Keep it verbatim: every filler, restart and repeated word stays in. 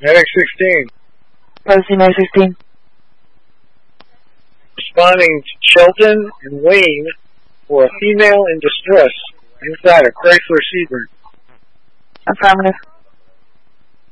Medic sixteen. Posting Medic sixteen. Responding to Chilton and Wayne for a female in distress inside a Chrysler Sebring. Affirmative.